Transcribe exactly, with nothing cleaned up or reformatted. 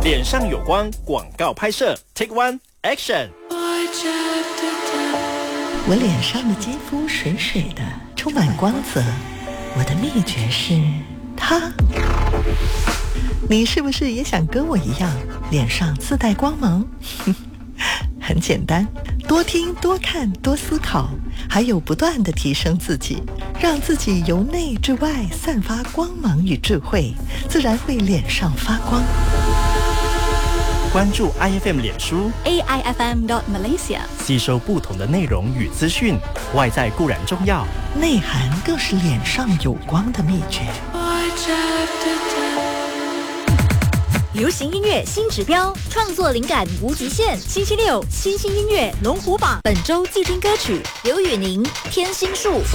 脸上有光广告拍摄 Take One Action。 我脸上的肌肤水水的，充满光泽。我的秘诀是它。你是不是也想跟我一样，脸上自带光芒？很简单，多听多看多思考，还有不断地提升自己，让自己由内至外散发光芒与智慧，自然会脸上发光。 关注 I F M 脸书 A I F M dot Malaysia， 吸收不同的内容与资讯，外在固然重要， 内涵更是脸上有光的秘诀。 流行音乐新指标，创作灵感无极限。星期六新星音乐龙虎榜，本周季听歌曲刘宇宁《天心树》。